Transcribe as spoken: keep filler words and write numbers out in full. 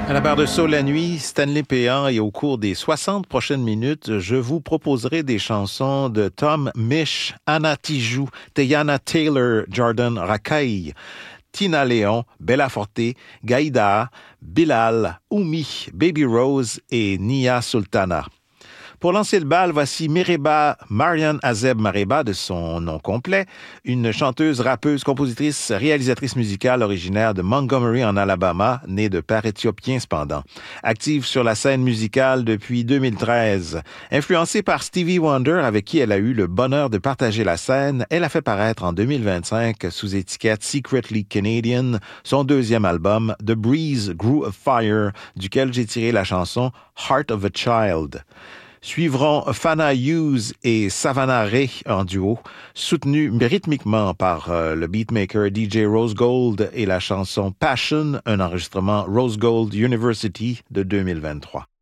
À la barre de Saut la nuit, Stanley Péan, et au cours des soixante prochaines minutes, je vous proposerai des chansons de Tom Misch, Anna Tijoux, Teyana Taylor, Jordan Rakei, Tina Léon, Bella Forte, Gaïda, Bilal, Oumi, Baby Rose et Nia Sultana. Pour lancer le bal, voici Mereba Marian Azeb Mareba, de son nom complet, une chanteuse, rappeuse, compositrice, réalisatrice musicale originaire de Montgomery en Alabama, née de père éthiopien cependant. Active sur la scène musicale depuis deux mille treize. Influencée par Stevie Wonder, avec qui elle a eu le bonheur de partager la scène, elle a fait paraître en deux mille vingt-cinq, sous étiquette Secretly Canadian, son deuxième album, The Breeze Grew a Fire, duquel j'ai tiré la chanson Heart of a Child. Suivront Fana Hughes et Savannah Ray en duo, soutenus rythmiquement par euh, le beatmaker D J Rose Gold, et la chanson Passion, un enregistrement Rose Gold University de deux mille vingt-trois.